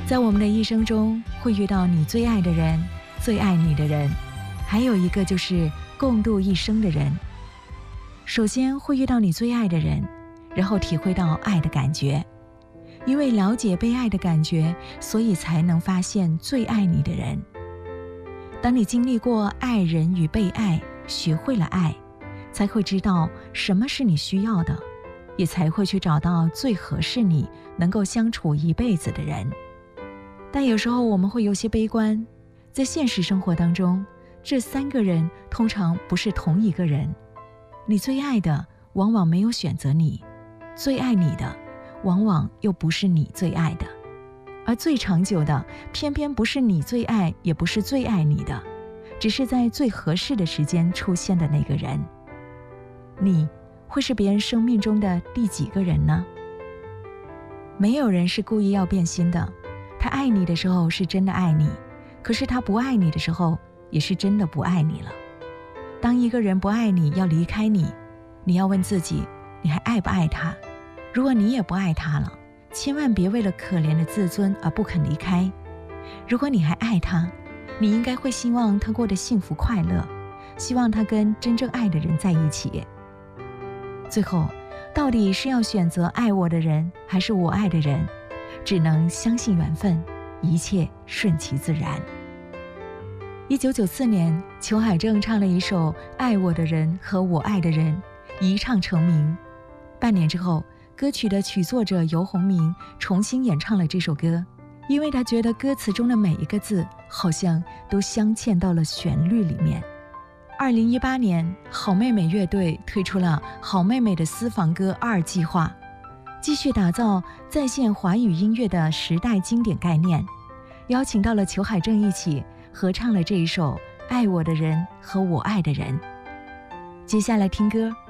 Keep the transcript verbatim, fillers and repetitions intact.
在我们的一生中，会遇到你最爱的人，最爱你的人，还有一个就是共度一生的人。首先会遇到你最爱的人，然后体会到爱的感觉。因为了解被爱的感觉，所以才能发现最爱你的人。当你经历过爱人与被爱，学会了爱，才会知道什么是你需要的，也才会去找到最合适你能够相处一辈子的人。但有时候我们会有些悲观，在现实生活当中，这三个人通常不是同一个人。你最爱的往往没有选择你，最爱你的往往又不是你最爱的，而最长久的偏偏不是你最爱，也不是最爱你的，只是在最合适的时间出现的那个人。你会是别人生命中的第几个人呢？没有人是故意要变心的，他爱你的时候是真的爱你，可是他不爱你的时候也是真的不爱你了。当一个人不爱你，要离开你，你要问自己，你还爱不爱他？如果你也不爱他了，千万别为了可怜的自尊而不肯离开。如果你还爱他，你应该会希望他过得幸福快乐，希望他跟真正爱的人在一起。最后，到底是要选择爱我的人，还是我爱的人？只能相信缘分，一切顺其自然。一九九四年，裘海正唱了一首《爱我的人和我爱的人》，一唱成名。半年之后，歌曲的曲作者游鸿明重新演唱了这首歌，因为他觉得歌词中的每一个字好像都镶嵌到了旋律里面。二零一八年，好妹妹乐队推出了好妹妹的私房歌二计划，继续打造在线华语音乐的时代经典概念，邀请到了裘海正一起合唱了这一首《爱我的人和我爱的人》。接下来听歌。